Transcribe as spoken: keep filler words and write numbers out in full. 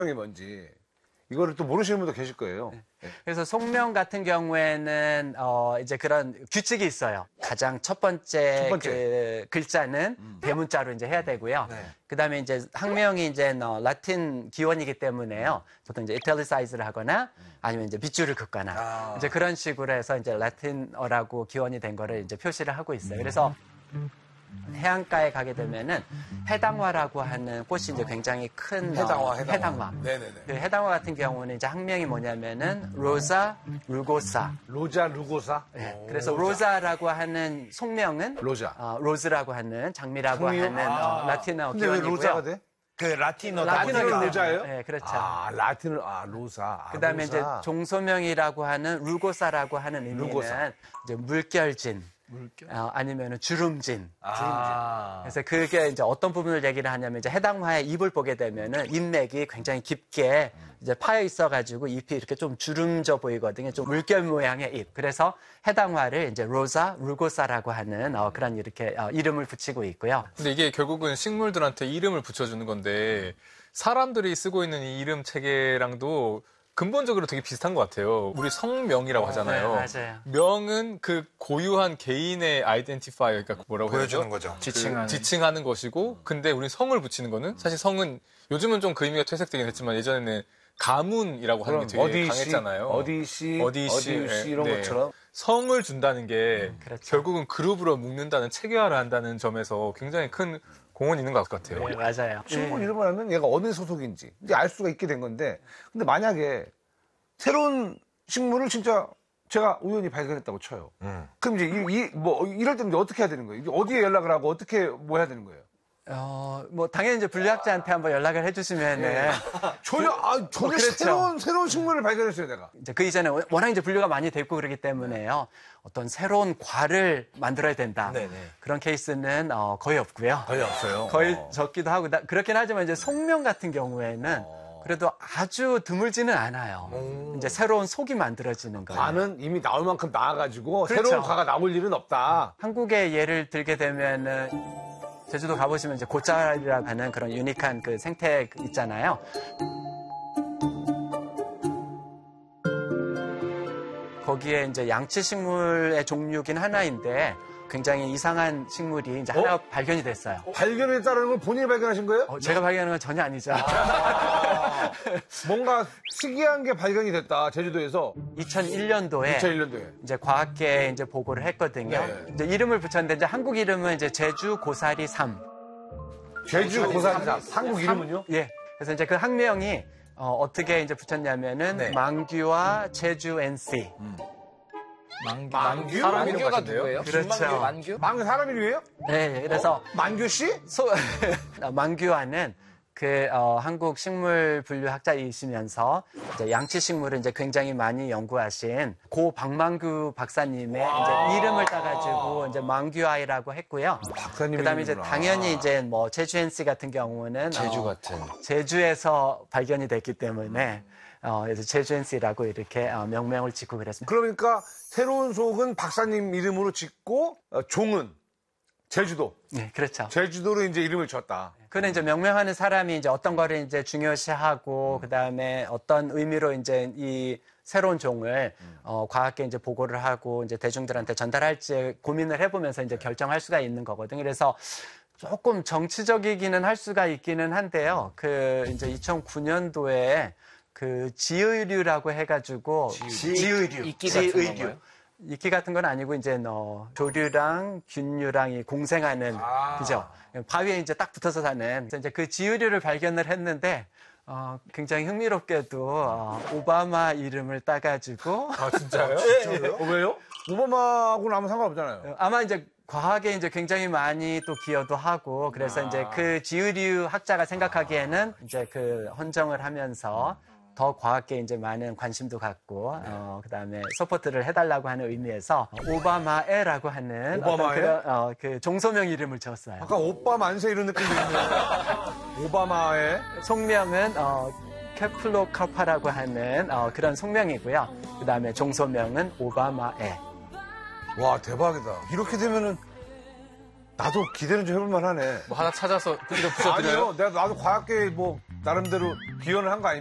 속명이 뭔지 이거를 또 모르시는 분도 계실 거예요. 네. 그래서 속명 같은 경우에는 어 이제 그런 규칙이 있어요. 가장 첫 번째, 첫 번째. 그 글자는 음. 대문자로 이제 해야 되고요. 네. 그다음에 이제 학명이 이제 어, 라틴 기원이기 때문에요. 보통 이제 이탈리사이즈를 하거나 아니면 이제 빗줄을 긋거나 아. 이제 그런 식으로 해서 이제 라틴어라고 기원이 된 거를 이제 표시를 하고 있어요. 그래서 해안가에 가게 되면은 해당화라고 하는 꽃이 이제 굉장히 큰 해당화, 어, 해당화. 해당화. 네네네. 그 해당화 같은 경우는 이제 학명이 뭐냐면은 로자 루고사. 로자 루고사. 네, 그래서 로자라고 하는 속명은 로자. 어, 로즈라고 하는 장미라고 장미요? 하는 아. 어, 라틴어 근데 왜 기원이고요. 로자가 돼? 그 라틴어 라틴어는 때문에. 로자예요? 네, 그렇죠. 아, 라틴을 아 로사. 아, 그다음에 로사. 이제 종소명이라고 하는 루고사라고 하는 의미는 루고사. 이제 물결진. 물결? 어, 아니면 주름진. 아. 그래서 그게 이제 어떤 부분을 얘기를 하냐면 이제 해당화의 잎을 보게 되면은 잎맥이 굉장히 깊게 이제 파여 있어가지고 잎이 이렇게 좀 주름져 보이거든요. 좀 물결 모양의 잎. 그래서 해당화를 이제 로자, 루고사라고 하는 어, 그런 이렇게 어, 이름을 붙이고 있고요. 근데 이게 결국은 식물들한테 이름을 붙여주는 건데 사람들이 쓰고 있는 이 이름 체계랑도 근본적으로 되게 비슷한 것 같아요. 우리 성명이라고 하잖아요. 네, 맞아요. 명은 그 고유한 개인의 아이덴티파이어, 그러니까 뭐라고 보여주는 해야죠? 거죠. 그 지칭하는. 지칭하는 것이고, 근데 우리 성을 붙이는 거는 사실 성은 요즘은 좀 그 의미가 퇴색되긴 했지만 예전에는 가문이라고 하는 게 되게 어디 씨, 강했잖아요. 어디 씨, 어디 씨, 어디 씨 이런 네. 것처럼. 성을 준다는 게 그렇죠. 결국은 그룹으로 묶는다는 체계화를 한다는 점에서 굉장히 큰 공헌이 있는 것 같아요. 네, 맞아요. 친구 네. 이름을 하면 얘가 어느 소속인지 이제 알 수가 있게 된 건데, 근데 만약에 새로운 식물을 진짜 제가 우연히 발견했다고 쳐요. 음. 그럼 이제 이, 이, 뭐 이럴 때는 어떻게 해야 되는 거예요? 이제 어디에 연락을 하고 어떻게 뭐 해야 되는 거예요? 어, 뭐 당연히 이제 분류학자한테 한번 연락을 해주시면은 네. 전혀 아 전혀 어, 그렇죠. 새로운 새로운 식물을 발견했어요, 내가. 이제 그 이전에 워낙 이제 분류가 많이 됐고 그러기 때문에요. 어떤 새로운 과를 만들어야 된다. 네네. 그런 케이스는 어, 거의 없고요. 거의 없어요. 거의 어. 적기도 하고 나- 그렇긴 하지만 이제 속명 같은 경우에는 그래도 아주 드물지는 않아요. 이제 새로운 속이 만들어지는 거예요. 과는 이미 나올 만큼 나와가지고 그렇죠. 새로운 과가 나올 일은 없다. 한국의 예를 들게 되면은 제주도 가보시면 이제 고짜리라고 하는 그런 유니크한 그 생태 있잖아요. 거기에 이제 양치식물의 종류긴 하나인데 굉장히 이상한 식물이 이제 하나 어? 발견이 됐어요. 발견했다는 걸 본인이 발견하신 거예요? 어, 제가 발견한 건 전혀 아니죠. 아, 뭔가 특이한 게 발견이 됐다, 제주도에서. 이천일 년도에 이천일 년도에. 이제 과학계에 이제 보고를 했거든요. 네. 이제 이름을 붙였는데 이제 한국 이름은 이제 제주 고사리 삼. 제주 고사리삼. 한국 이름은요? 예. 그래서 이제 그 학명이 어, 어떻게 이제 붙였냐면은 네. 망규와 제주 엔씨. 만규? 만규? 사람 이름 만규가 같은데요? 누구예요? 그렇죠. 김만규? 만규? 망규 사람 이름이에요? 네, 그래서 만규 씨? 소, 망규와는 그 어, 한국 식물 분류학자이시면서 이제 양치식물을 이제 굉장히 많이 연구하신 고 박만규 박사님의 이제 이름을 따가지고 이제 망규아이라고 했고요. 박사님 그다음에 이제 이름이구나. 당연히 이제 뭐 제주 엔씨 같은 경우는 제주 어, 같은. 제주에서 발견이 됐기 때문에 어, 그래서 제주 엔씨라고 이렇게 어, 명명을 짓고 그랬습니다. 그러니까 새로운 속은 박사님 이름으로 짓고 어, 종은 제주도. 네, 그렇죠. 제주도로 이제 이름을 줬다. 그는 이제 명명하는 사람이 이제 어떤 거를 이제 중요시하고 그다음에 어떤 의미로 이제 이 새로운 종을 어, 과학계 이제 보고를 하고 이제 대중들한테 전달할지 고민을 해보면서 이제 결정할 수가 있는 거거든요. 그래서 조금 정치적이기는 할 수가 있기는 한데요. 그 이제 이천구 년도에 그 지의류라고 해가지고 지의류. 이끼 같은 지의류. 건가요? 이끼 같은 건 아니고 이제 너 조류랑 균류랑이 공생하는 그죠? 바위에 이제 딱 붙어서 사는 그래서 이제 그 지의류를 발견을 했는데 어, 굉장히 흥미롭게도 어, 오바마 이름을 따가지고 아, 진짜요? 어, 왜요? 오바마하고는 아무 상관없잖아요. 아마 이제 과학에 이제 굉장히 많이 또 기여도 하고 그래서 아. 이제 그 지의류 학자가 생각하기에는 이제 그 헌정을 하면서 더 과학계에 이제 많은 관심도 갖고 어, 그다음에 서포트를 해달라고 하는 의미에서 오바마에라고 하는 오바마에? 어떤 그런, 어, 그 종소명 이름을 지었어요. 아까 오빠 만세 이런 느낌도 있네요. 오바마의 속명은 어, 케플로카파라고 하는 어, 그런 속명이고요. 그다음에 종소명은 오바마에. 와 대박이다. 이렇게 되면은 나도 기대는 좀 해볼 만하네. 뭐 하나 찾아서 여기다 붙여드려요? 아니요, 내가 나도 과학계 뭐 나름대로 귀현을 한 거 아닙니까?